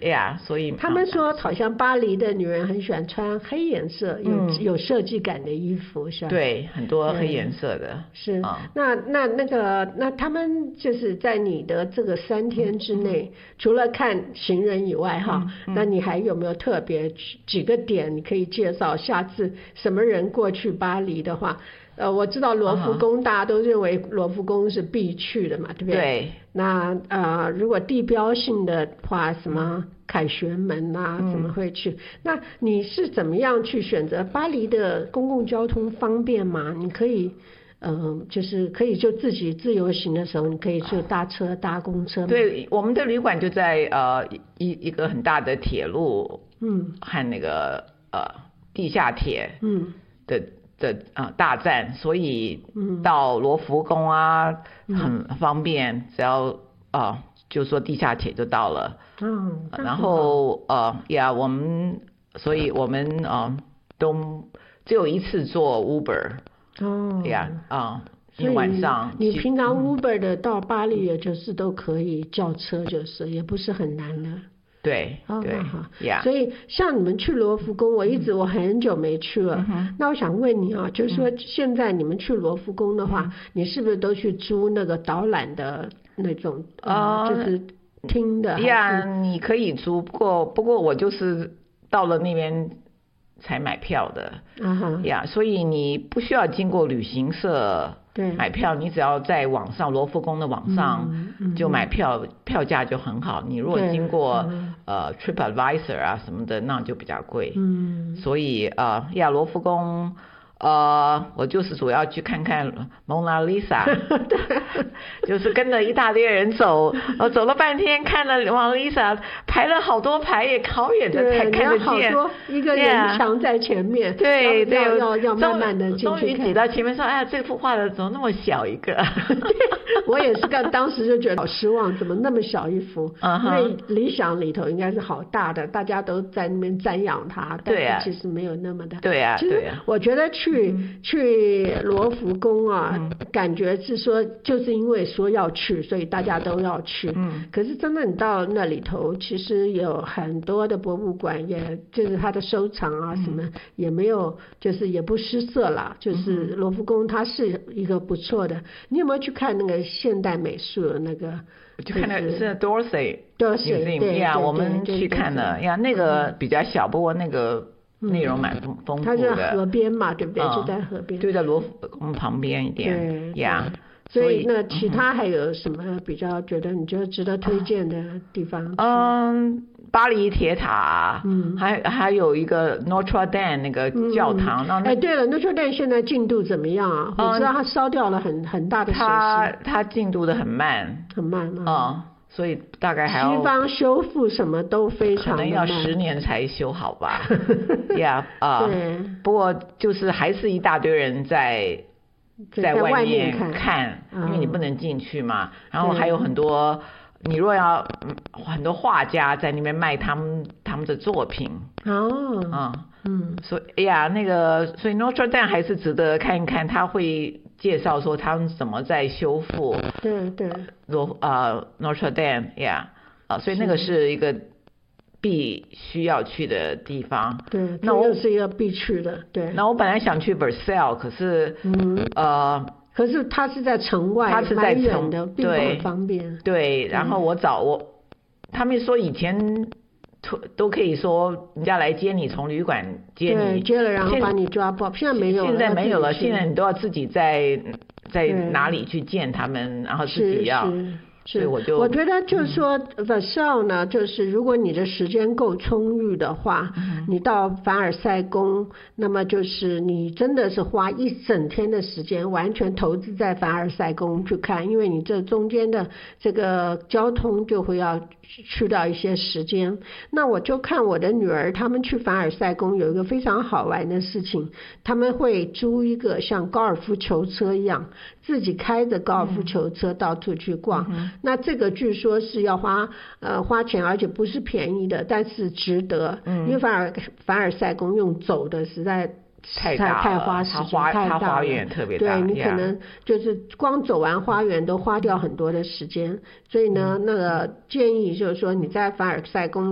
呀，所以他们说好像巴黎的女人很喜欢穿黑颜色，有设计感的衣服，是吧？ 对，很多黑颜色的。 是。那他们就是在你的这个3天之内，除了看行人以外哈，那你还有没有特别几个点你可以介绍？下次什么人过去巴黎的话，我知道罗浮宫，大家都认为罗浮宫是必去的嘛，对不对？ 对。 那如果地标性的话，什么凯旋门啊，怎么会去？那你是怎么样去选择？巴黎的公共交通方便吗？你可以。就是可以就自己自由行的时候，你可以就搭车搭公车吗？ 对，我们的旅馆就在一个很大的铁路，和那个地下铁，的大站，所以到罗浮宫啊，很方便，只要就说地下铁就到了。然后所以我们都只有一次坐 Uber。因为晚上你平常 Uber 的到巴黎，也就是都可以叫车，就是也不是很难的。 对， 所以像你们去罗浮宫，我很久没去了。那我想问你啊，就是说现在你们去罗浮宫的话，你是不是都去租那个导览的那种就是听的？ 你可以租，不过我就是到了那边才买票的，所以你不需要经过旅行社买票，你只要在网上罗浮宫的网上就买票，票价就很好。你如果经过TripAdvisor 啊什么的，那就比较贵。所以罗浮宫。我就是主要去看看蒙娜丽莎，就是跟着一大堆人走，走了半天看了蒙娜丽莎，排了好多排，也好远的才看得见。 好多一个人墙在前面， 对， 要慢慢的进去看。 终于挤到前面说，这幅画的怎么那么小一个？ 我也是当时就觉得好失望，怎么那么小一幅？因为理想里头应该是好大的，大家都在那边赞扬它，但是其实没有那么的。 对啊， 其实我觉得去罗浮宫啊，感觉是说就是因为说要去，所以大家都要去。可是真的你到那里头，其实有很多的博物馆，也就是它的收藏啊什么也没有，就是也不失色啦。就是罗浮宫它是一个不错的。你有没有去看那个现代美术的那个？ 就看那是 Dorsey， 对， 我们去看了那个比较小，不过那个内容蛮丰富的。 它是河边嘛，对不对？就在河边。 对，在罗浮宫旁边一点。 对。所以那其他还有什么比较你觉得值得推荐的地方？ 巴黎铁塔，还有一个 Notre Dame 那个教堂。 对了 ，Notre Dame 现在进度怎么样啊？我知道它烧掉了很大的水势。 它进度的很慢。 很慢啊。 所以大概还要西方修复什么都非常的慢， 可能要10年才修好吧。对。不过就是还是一大堆人在外面看，因为你不能进去嘛。然后还有很多，你若要很多画家在那边卖他们的作品。所以所以 Notre Dame 还是值得看一看，他会介绍说他们怎么在修复。 对。 Notre Dame， 所以那个是一个必须要去的地方。 对，那我是一个必去的。对。 那我本来想去 Versailles， 可是可是它是在城外， 它是在城的，并不很方便。 对，然后他们说以前都可以说人家来接你，从旅馆接你， 接了然后把你抓包。现在没有了， 现在你都要自己在哪里去见他们，然后自己要。所以我觉得就是说 Versailles 呢，就是如果你的时间够充裕的话，你到凡尔赛宫，那么就是你真的是花一整天的时间完全投资在凡尔赛宫去看，因为你这中间的这个交通就会要去到一些时间。那我就看我的女儿他们去凡尔赛宫有一个非常好玩的事情，他们会租一个像高尔夫球车一样，自己开着高尔夫球车到处去逛。那这个据说是要花钱，而且不是便宜的，但是值得。因为凡尔赛宫用走的实在太花时间，太大了。 花园特别大， 对，你可能就是光走完花园都花掉很多的时间。所以呢，那个建议就是说你在凡尔赛宫